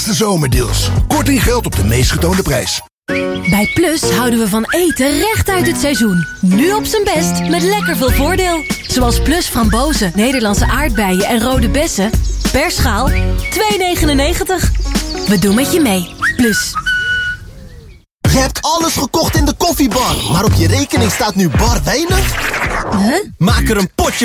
laatste zomerdeals. Korting geldt op de meest getoonde prijs. Bij Plus houden we van eten recht uit het seizoen. Nu op zijn best met lekker veel voordeel. Zoals Plus frambozen, Nederlandse aardbeien en rode bessen. Per schaal 2,99. We doen met je mee. Plus. Je hebt alles gekocht in de koffiebar, maar op je rekening staat nu bar weinig? Huh? Maak er een potje